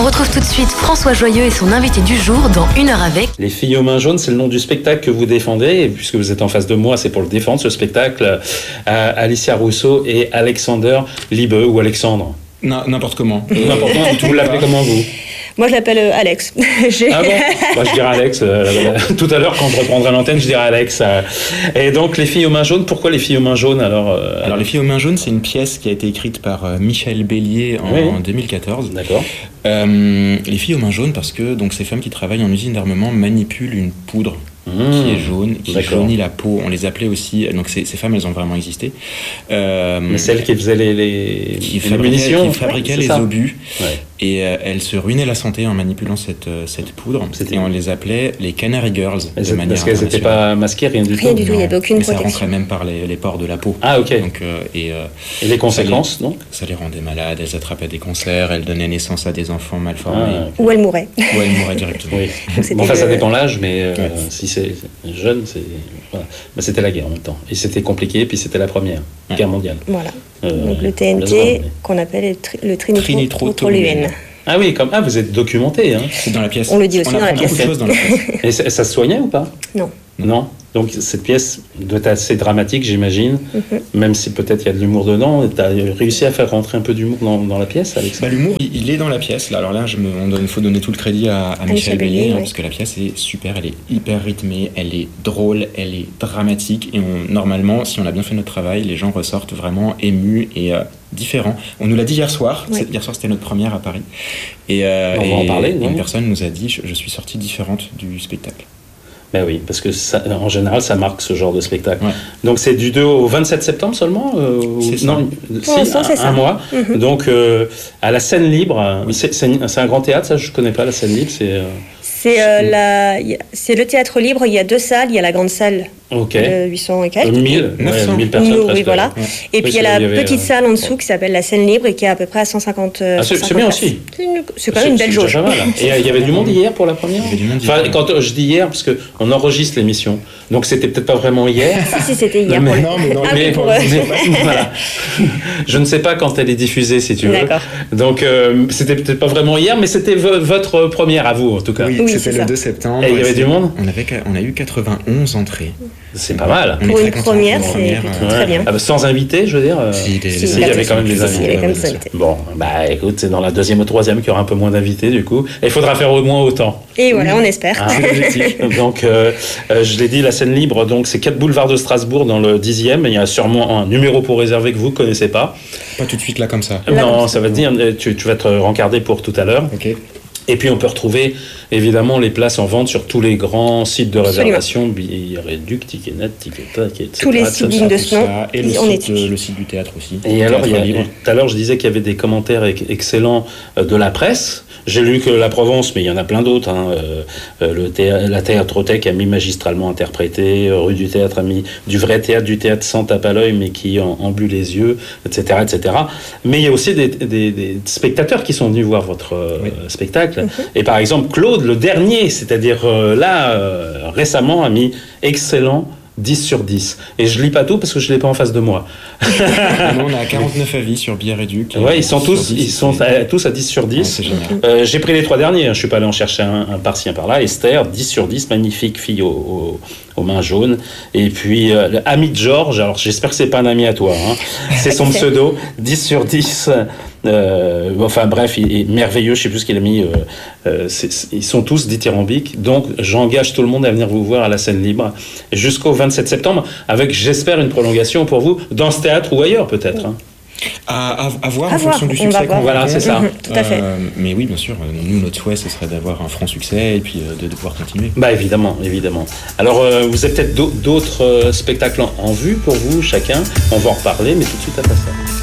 retrouve tout de suite François Joyeux et son invité du jour dans 1 heure avec. Les filles aux mains jaunes, c'est le nom du spectacle que vous défendez. Et puisque vous êtes en face de moi, c'est pour le défendre, ce spectacle. Alicia Rousseau et Alexander Liebe, ou Alexandre. Non, n'importe comment. N'importe comment, vous l'appelez comment, vous? Moi, je l'appelle Alex. Ah bon? Moi, je dirais Alex. Tout à l'heure, quand je reprendrai l'antenne, je dirais Alex. Et donc, Les filles aux mains jaunes, pourquoi Les filles aux mains jaunes alors Les filles aux mains jaunes, c'est une pièce qui a été écrite par Michel Bélier en 2014. D'accord. Les filles aux mains jaunes, parce que donc, ces femmes qui travaillent en usine d'armement manipulent une poudre qui est jaune, qui jaunit la peau. On les appelait aussi. Donc, ces femmes, elles ont vraiment existé. Mais celles qui faisaient les munitions, qui fabriquaient les obus. Ouais. Et elles se ruinaient la santé en manipulant cette poudre. Et on les appelait les Canary Girls. Parce qu'elles n'étaient pas masquées, rien du tout. Rien du tout, il n'y avait aucune protection. Ça rentrait même par les pores de la peau. Ah, ok. Donc, et les conséquences, donc ça les rendait malades, elles attrapaient des cancers, elles donnaient naissance à des enfants mal formés. Okay. Ou elles mouraient. Ou elles mouraient directement. Oui. Bon, enfin, ça dépend l'âge, mais si c'est jeune, c'est... Voilà. Mais c'était la guerre en même temps. Et c'était compliqué, puis c'était la première guerre mondiale. Voilà. Donc le TNT, qu'on appelle le trinitrotoluène. Ah oui, vous êtes documenté. Hein. C'est dans la pièce. On le dit aussi dans la pièce. Beaucoup de choses dans la pièce. Et ça se soignait ou pas? Non. Non. Donc cette pièce doit être assez dramatique, j'imagine, même si peut-être il y a de l'humour dedans. Tu as réussi à faire rentrer un peu d'humour dans la pièce, Alex? L'humour, il est dans la pièce. Là. Alors là, il faut donner tout le crédit à Michel Bélier, parce que la pièce est super, elle est hyper rythmée, elle est drôle, elle est dramatique. Et normalement, si on a bien fait notre travail, les gens ressortent vraiment émus et différents. On nous l'a dit hier soir. Oui. Hier soir, c'était notre première à Paris. Et on va en parler. Une personne nous a dit, je suis sortie différente du spectacle. Ben oui, parce que en général, ça marque ce genre de spectacle. Ouais. Donc c'est du 2 au 27 septembre seulement c'est non, c'est un mois. Donc à la Scène Libre, c'est un grand théâtre, ça je connais pas, la Scène Libre, c'est le théâtre libre, il y a 2 salles, il y a la grande salle de 800 et quelques. 1000 personnes presque. Oui, voilà. Ouais. Et puis il y a la petite salle en dessous qui s'appelle la Scène Libre et qui est à peu près à 150 c'est bien aussi. C'est quand même une belle jauge. Et il y avait du monde hier pour la première? Quand je dis hier, parce qu'on enregistre l'émission, donc c'était peut-être pas vraiment hier. Si, c'était hier. Mais voilà. Je ne sais pas quand elle est diffusée, si tu veux. D'accord. Donc c'était peut-être pas vraiment hier, mais c'était votre première à vous, en tout cas. Oui, c'était le 2 septembre. Et il y avait du monde? On a eu 91 entrées. C'est pas mal. Pour une première, c'est très bien. Sans invité, je veux dire. Il y avait quand même des invités. Bon, écoute, c'est dans la 2e ou 3e qu'il y aura un peu moins d'invités, du coup. Et il faudra faire au moins autant. Et voilà, on espère. C'est l'objectif. Donc, je l'ai dit, la Scène Libre, donc c'est 4 boulevards de Strasbourg dans le 10e. Il y a sûrement un numéro pour réserver que vous ne connaissez pas. Pas tout de suite là comme ça. Non, ça va te dire, tu vas te rencarder pour tout à l'heure. Ok. Et puis on peut retrouver évidemment les places en vente sur tous les grands sites de réservation, Billets Réduc, Ticketnet, Ticketak, etc. Tous les sites dignes de ce nom. Et le site du théâtre aussi. Et alors, tout à l'heure je disais qu'il y avait des commentaires excellents de la presse. J'ai lu que La Provence, mais il y en a plein d'autres. La Théâtrothèque a mis magistralement interprété, Rue du Théâtre a mis du vrai théâtre, du théâtre sans tape à l'œil, mais qui en but les yeux, etc., etc. Mais il y a aussi des spectateurs qui sont venus voir votre spectacle. Et par exemple, Claude, le dernier, c'est-à-dire récemment, a mis excellent 10 sur 10. Et je lis pas tout parce que je l'ai pas en face de moi. Nous, on a 49 avis sur Billets Réduc. Ouais, ils sont tous à 10 sur 10. C'est génial. J'ai pris les 3 derniers, je suis pas allé en chercher un par-ci, un par-là. Esther, 10 sur 10, magnifique fille aux mains jaunes. Et puis, ami de Georges, alors j'espère que c'est pas un ami à toi, c'est son pseudo, 10 sur 10. Enfin bref, il est merveilleux, je sais plus ce qu'il a mis. Ils sont tous dithyrambiques, donc j'engage tout le monde à venir vous voir à la Scène Libre jusqu'au 27 septembre, avec j'espère une prolongation pour vous dans ce théâtre ou ailleurs peut-être. À voir en fonction du succès qu'on voilà, c'est ça. Tout à fait. Mais oui, bien sûr, nous, notre souhait, ce serait d'avoir un franc succès et puis de pouvoir continuer. Évidemment. Alors, vous avez peut-être d'autres spectacles en vue pour vous, chacun. On va en reparler, mais tout de suite après ça.